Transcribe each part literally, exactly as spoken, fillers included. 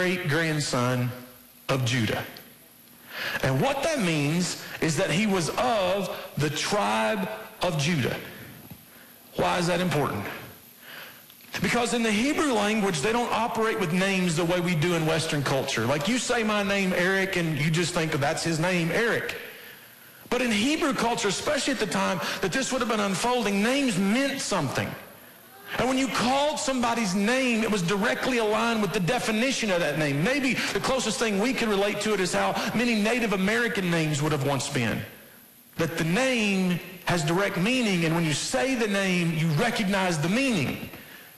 great-great-grandson of Judah. And what that means is that he was of the tribe of Judah. Why is that important? Because in the Hebrew language, they don't operate with names the way we do in Western culture. Like you say my name, Eric, and you just think that's his name, Eric. But in Hebrew culture, especially at the time that this would have been unfolding, names meant something. And when you called somebody's name, it was directly aligned with the definition of that name. Maybe the closest thing we can relate to it is how many Native American names would have once been. That the name has direct meaning, and when you say the name, you recognize the meaning.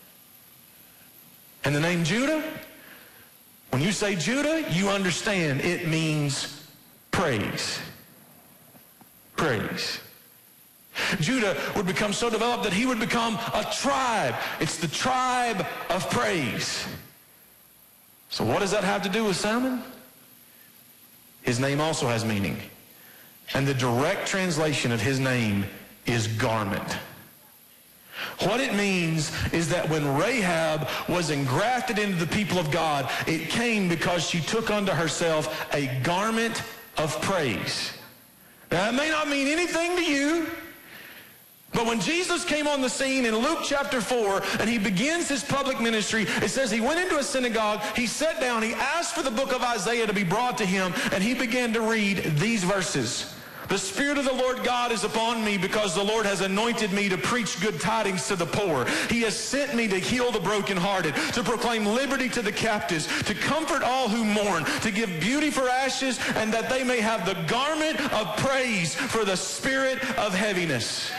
And the name Judah, when you say Judah, you understand it means praise. Praise. Judah would become so developed that he would become a tribe. It's the tribe of praise. So what does that have to do with Salmon? His name also has meaning. And the direct translation of his name is garment. What it means is that when Rahab was engrafted into the people of God, it came because she took unto herself a garment of praise. Now, it may not mean anything to you, but when Jesus came on the scene in Luke chapter four, and he begins his public ministry, it says he went into a synagogue, he sat down, he asked for the book of Isaiah to be brought to him, and he began to read these verses. The Spirit of the Lord God is upon me because the Lord has anointed me to preach good tidings to the poor. He has sent me to heal the brokenhearted, to proclaim liberty to the captives, to comfort all who mourn, to give beauty for ashes, and that they may have the garment of praise for the spirit of heaviness.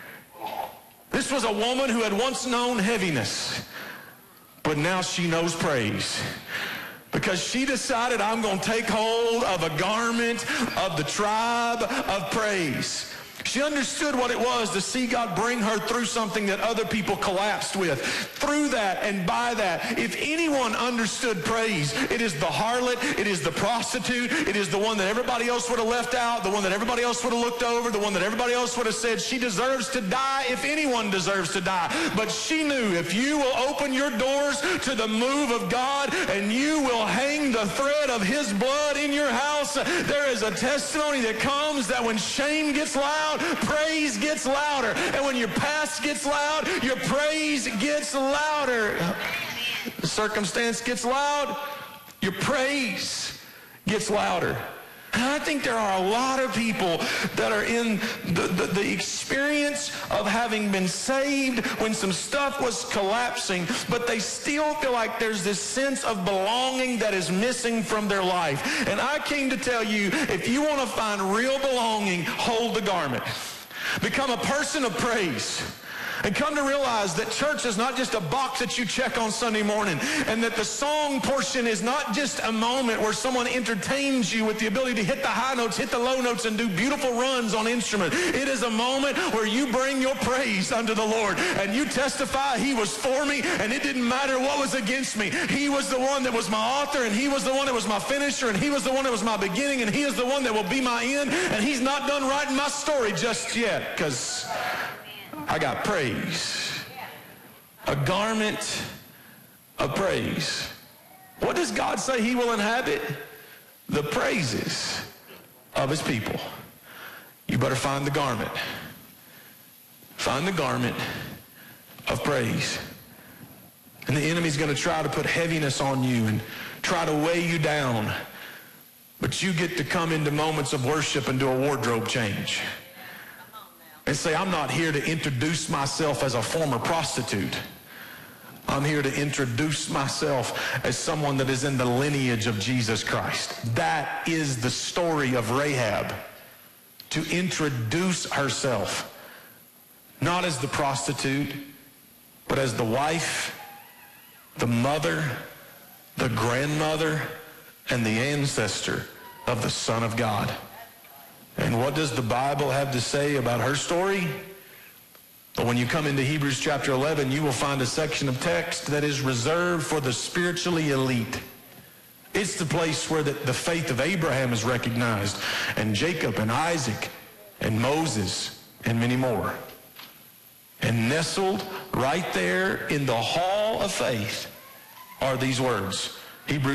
This was a woman who had once known heaviness, but now she knows praise. Because she decided, I'm going to take hold of a garment of the tribe of praise. She understood what it was to see God bring her through something that other people collapsed with. Through that and by that, if anyone understood praise, it is the harlot, it is the prostitute, it is the one that everybody else would have left out, the one that everybody else would have looked over, the one that everybody else would have said, she deserves to die if anyone deserves to die. But she knew if you will open your doors to the move of God and you will hang the thread of his blood in your house, there is a testimony that comes that when shame gets loud, praise gets louder. And when your past gets loud, your praise gets louder. The circumstance gets loud, your praise gets louder. And I think there are a lot of people that are in the, the, the experience of having been saved when some stuff was collapsing, but they still feel like there's this sense of belonging that is missing from their life. And I came to tell you, if you want to find real belonging, hold the garment. Become a person of praise. And come to realize that church is not just a box that you check on Sunday morning, and that the song portion is not just a moment where someone entertains you with the ability to hit the high notes, hit the low notes, and do beautiful runs on instrument. It is a moment where you bring your praise unto the Lord, and you testify he was for me, and it didn't matter what was against me. He was the one that was my author, and he was the one that was my finisher, and he was the one that was my beginning, and he is the one that will be my end, and he's not done writing my story just yet, because I got praise. A garment of praise. What does God say he will inhabit? The praises of his people. You better find the garment. Find the garment of praise. And the enemy's going to try to put heaviness on you and try to weigh you down. But you get to come into moments of worship and do a wardrobe change. And say, I'm not here to introduce myself as a former prostitute. I'm here to introduce myself as someone that is in the lineage of Jesus Christ. That is the story of Rahab. To introduce herself, not as the prostitute, but as the wife, the mother, the grandmother, and the ancestor of the Son of God. And what does the Bible have to say about her story? Well, when you come into Hebrews chapter eleven, you will find a section of text that is reserved for the spiritually elite. It's the place where the, the faith of Abraham is recognized, and Jacob and Isaac and Moses and many more. And nestled right there in the hall of faith are these words. Hebrews